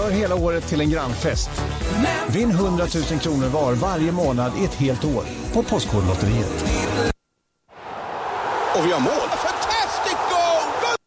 Gör hela året till en grannfest. Vinn 100 000 kronor var varje månad i ett helt år på Postkodlotteriet. Och vi har mål. Fantastic goal!